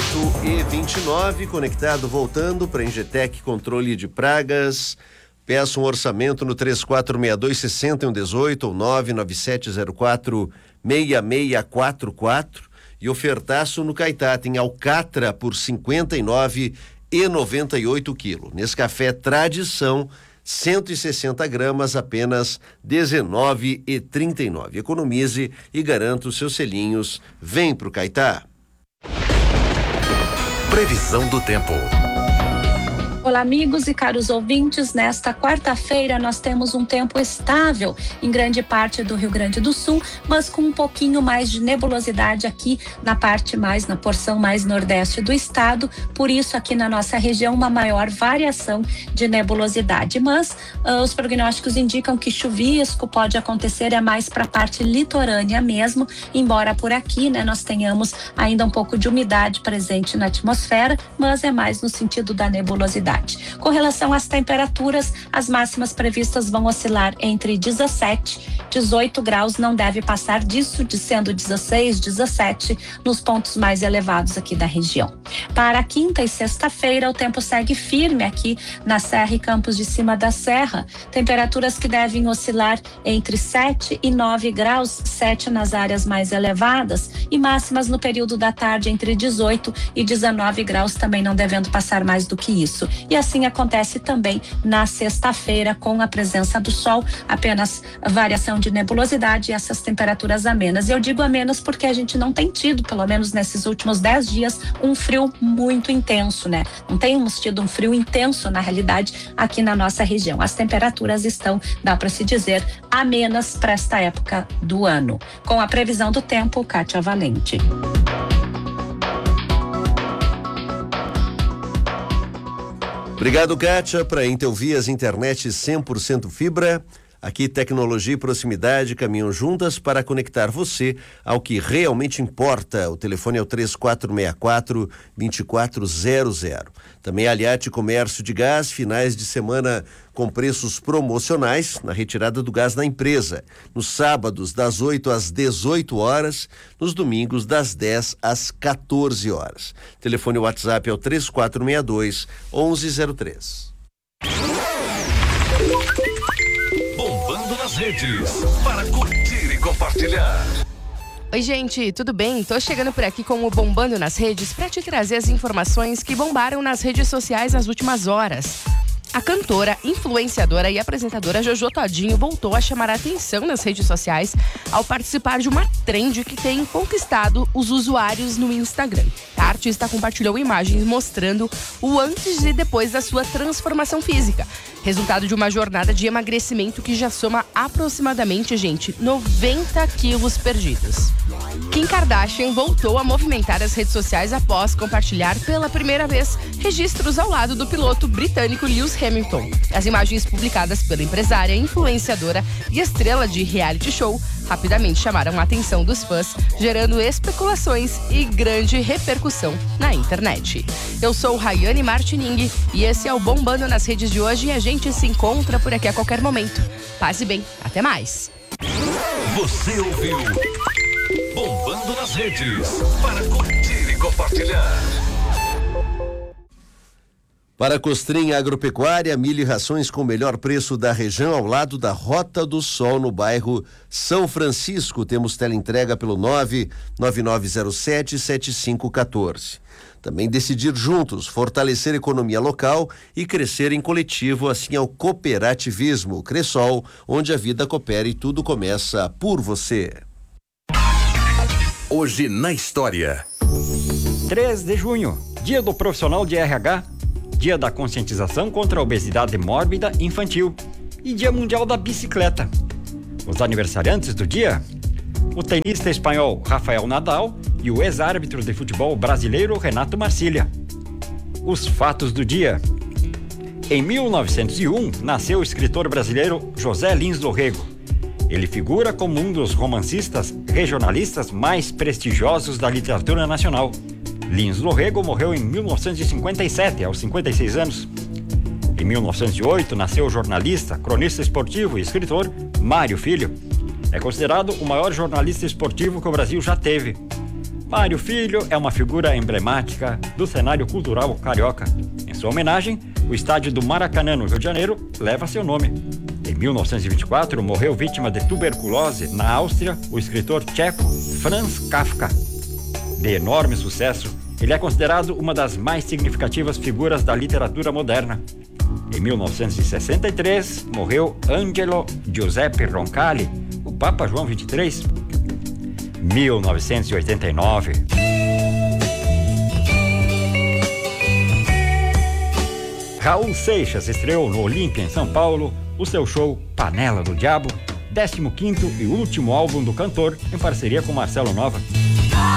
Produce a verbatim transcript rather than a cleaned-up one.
oito e vinte e nove, conectado, voltando para Engetec Controle de Pragas. Peça um orçamento no três quatro seis dois, seis um um oito ou nove nove sete zero quatro, seis seis quatro quatro. E ofertaço no Caetá, tem alcatra por cinquenta e nove reais e noventa e oito quilos. Nescafé Tradição, cento e sessenta gramas, apenas dezenove reais e trinta e nove. Economize e garanta os seus selinhos. Vem pro Caetá. Previsão do tempo. Olá, amigos e caros ouvintes. Nesta quarta-feira nós temos um tempo estável em grande parte do Rio Grande do Sul, mas com um pouquinho mais de nebulosidade aqui na parte mais, na porção mais nordeste do estado. Por isso, aqui na nossa região, uma maior variação de nebulosidade. Mas uh, os prognósticos indicam que chuvisco pode acontecer é mais para a parte litorânea mesmo, embora por aqui, né, nós tenhamos ainda um pouco de umidade presente na atmosfera, mas é mais no sentido da nebulosidade. Com relação às temperaturas, as máximas previstas vão oscilar entre dezessete e dezoito graus, não deve passar disso, de sendo dezesseis, dezessete nos pontos mais elevados aqui da região. Para quinta e sexta-feira, o tempo segue firme aqui na Serra e Campos de Cima da Serra. Temperaturas que devem oscilar entre sete e nove graus, sete nas áreas mais elevadas, e máximas no período da tarde entre dezoito e dezenove graus, também não devendo passar mais do que isso. E assim acontece também na sexta-feira, com a presença do sol, apenas variação de nebulosidade e essas temperaturas amenas. Eu digo amenas porque a gente não tem tido, pelo menos nesses últimos dez dias, um frio muito intenso, né? Não temos tido um frio intenso, na realidade, aqui na nossa região. As temperaturas estão, dá para se dizer, amenas para esta época do ano. Com a previsão do tempo, Kátia Valente. Obrigado, Kátia. Para Intelvias Internet cem por cento fibra, aqui tecnologia e proximidade caminham juntas para conectar você ao que realmente importa. O telefone é o três quatro seis quatro, dois quatro zero zero. Também Aliate Comércio de Gás, finais de semana com preços promocionais na retirada do gás da empresa. Nos sábados, das oito às dezoito horas, nos domingos, das dez às quatorze horas. Telefone WhatsApp é o três quatro seis dois, onze zero três. Bombando nas redes, para curtir e compartilhar. Oi, gente, tudo bem? Tô chegando por aqui com o Bombando nas Redes para te trazer as informações que bombaram nas redes sociais nas últimas horas. A cantora, influenciadora e apresentadora Jojo Todinho voltou a chamar a atenção nas redes sociais ao participar de uma trend que tem conquistado os usuários no Instagram. A artista compartilhou imagens mostrando o antes e depois da sua transformação física, resultado de uma jornada de emagrecimento que já soma aproximadamente, gente, noventa quilos perdidos. Kim Kardashian voltou a movimentar as redes sociais após compartilhar pela primeira vez registros ao lado do piloto britânico Lewis Hamilton. As imagens publicadas pela empresária, influenciadora e estrela de reality show rapidamente chamaram a atenção dos fãs, gerando especulações e grande repercussão na internet. Eu sou Rayane Martining e esse é o Bombando nas Redes de hoje, e a gente se encontra por aqui a qualquer momento. Paz e bem, até mais. Você ouviu Bombando nas Redes, para curtir e compartilhar. Para Costrinha Agropecuária, milho e rações com o melhor preço da região, ao lado da Rota do Sol, no bairro São Francisco. Temos teleentrega pelo nove nove nove zero sete, sete cinco um quatro. Também decidir juntos, fortalecer a economia local e crescer em coletivo, assim é o cooperativismo. Cressol, onde a vida coopera e tudo começa por você. Hoje na história. três de junho, dia do profissional de R H, dia da conscientização contra a obesidade mórbida infantil e dia mundial da bicicleta. Os aniversariantes do dia: o tenista espanhol Rafael Nadal e o ex-árbitro de futebol brasileiro Renato Marcília. Os fatos do dia: em mil novecentos e um, nasceu o escritor brasileiro José Lins do Rego. Ele figura como um dos romancistas regionalistas mais prestigiosos da literatura nacional. Lins do Rego morreu em mil novecentos e cinquenta e sete, aos cinquenta e seis anos. Em mil novecentos e oito, nasceu o jornalista, cronista esportivo e escritor Mário Filho. É considerado o maior jornalista esportivo que o Brasil já teve. Mário Filho é uma figura emblemática do cenário cultural carioca. Em sua homenagem, o estádio do Maracanã, no Rio de Janeiro, leva seu nome. Em mil novecentos e vinte e quatro, morreu vítima de tuberculose na Áustria o escritor tcheco Franz Kafka. De enorme sucesso, ele é considerado uma das mais significativas figuras da literatura moderna. Em mil novecentos e sessenta e três, morreu Angelo Giuseppe Roncalli, o Papa João vinte e três. mil novecentos e oitenta e nove. Raul Seixas estreou no Olímpia, em São Paulo, o seu show Panela do Diabo, décimo quinto e último álbum do cantor, em parceria com Marcelo Nova.